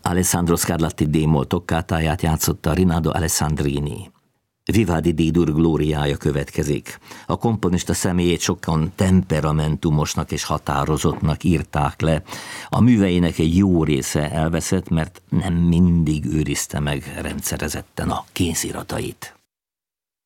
Alessandro Scarlatti D-moll tockátáját játszotta Rinaldo Alessandrini. Vivaldi D-dur glóriája következik. A komponista személyét sokan temperamentumosnak és határozottnak írták le. A műveinek egy jó része elveszett, mert nem mindig őrizte meg rendszerezetten a kéziratait.